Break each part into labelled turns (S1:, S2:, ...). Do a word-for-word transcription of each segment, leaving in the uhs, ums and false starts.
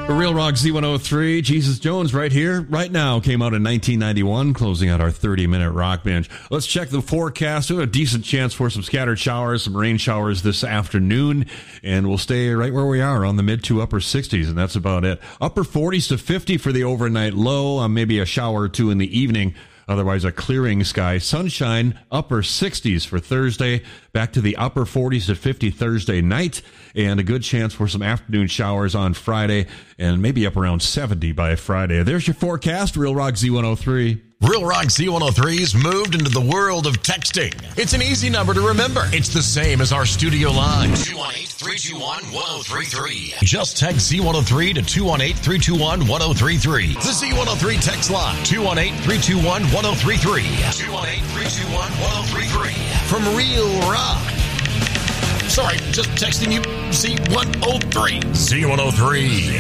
S1: The Real Rock Z one oh three, Jesus Jones right here, right now, came out in nineteen ninety-one, closing out our thirty-minute rock binge. Let's check the forecast. We have a decent chance for some scattered showers, some rain showers this afternoon, and we'll stay right where we are on the mid to upper sixties, and that's about it. Upper forties to fifty for the overnight low, uh, maybe a shower or two in the evening. Otherwise, a clearing sky. Sunshine, upper sixties for Thursday. Back to the upper forties to fifty Thursday night. And a good chance for some afternoon showers on Friday. And maybe up around seventy by Friday. There's your forecast. Real Rock Z one oh three.
S2: Real Rock Z one oh three's moved into the world of texting. It's an easy number to remember. It's the same as our studio line. two one eight, three two one, one oh three three. Just text Z one oh three to two one eight, three two one, one oh three three. The Z one oh three text line. two one eight, three two one, one oh three three. two one eight, three two one, one oh three three. From Real Rock. Sorry, just texting you Z one oh three. Z one oh three.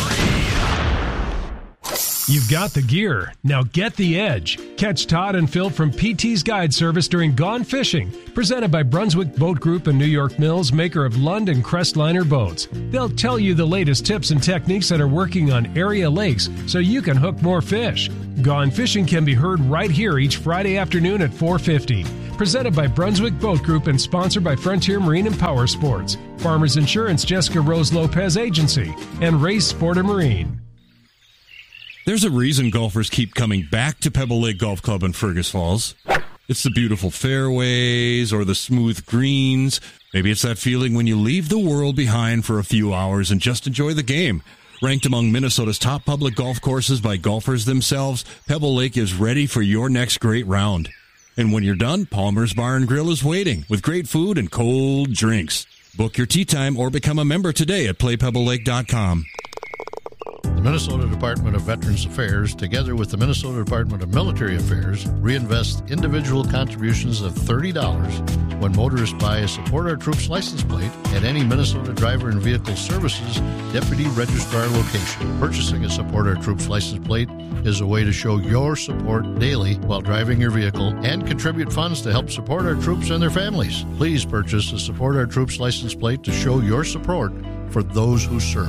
S3: You've got the gear. Now get the edge. Catch Todd and Phil from P T's Guide Service during Gone Fishing, presented by Brunswick Boat Group and New York Mills, maker of Lund and Crestliner boats. They'll tell you the latest tips and techniques that are working on area lakes so you can hook more fish. Gone Fishing can be heard right here each Friday afternoon at four fifty. Presented by Brunswick Boat Group and sponsored by Frontier Marine and Power Sports, Farmers Insurance Jessica Rose Lopez Agency, and Race Sport and Marine.
S1: There's a reason golfers keep coming back to Pebble Lake Golf Club in Fergus Falls. It's the beautiful fairways or the smooth greens. Maybe it's that feeling when you leave the world behind for a few hours and just enjoy the game. Ranked among Minnesota's top public golf courses by golfers themselves, Pebble Lake is ready for your next great round. And when you're done, Palmer's Bar and Grill is waiting with great food and cold drinks. Book your tee time or become a member today at play pebble lake dot com.
S4: The Minnesota Department of Veterans Affairs, together with the Minnesota Department of Military Affairs, reinvest individual contributions of thirty dollars when motorists buy a Support Our Troops license plate at any Minnesota Driver and Vehicle Services Deputy Registrar location. Purchasing a Support Our Troops license plate is a way to show your support daily while driving your vehicle and contribute funds to help support our troops and their families. Please purchase a Support Our Troops license plate to show your support for those who serve.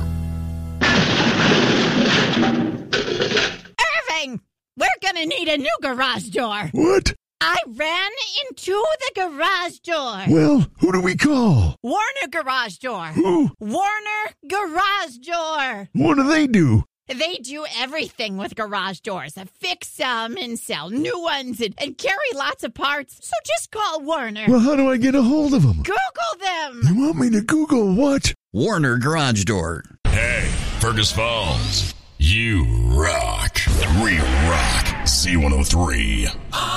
S5: Irving, we're gonna need a new garage door.
S6: What?
S5: I ran into the garage door.
S6: Well, who do we call?
S5: Warner Garage Door.
S6: Who?
S5: Warner Garage Door.
S6: What do they do?
S5: They do everything with garage doors. Fix them and sell new ones and, and carry lots of parts. So just call Warner.
S6: Well, how do I get a hold of them?
S5: Google them.
S6: You want me to Google what?
S7: Warner Garage Door.
S2: Hey, Fergus Falls. You rock. Real Rock Z one oh three.